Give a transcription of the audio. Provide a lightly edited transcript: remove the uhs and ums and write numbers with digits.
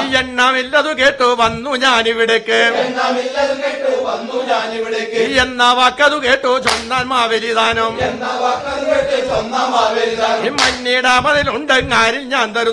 എണ്ണമില്ലതു കേട്ടു വന്നു ഞാനിവിടേക്ക് എന്ന വാക്കതു കേട്ടു ചൊന്നാൻ മാവേലിദാനം മഞ്ഞിടാമതിലുണ്ടെങ്ങാരിൽ ഞാൻ തരുന്നു